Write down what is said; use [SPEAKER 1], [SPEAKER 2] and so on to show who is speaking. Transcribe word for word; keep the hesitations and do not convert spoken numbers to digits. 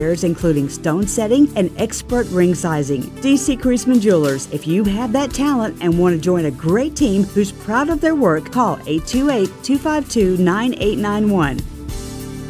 [SPEAKER 1] including stone setting and expert ring sizing. D C Creasman Jewelers. If you have that talent and want to join a great team who's proud of their work, call eight two eight, two five two, nine eight nine one.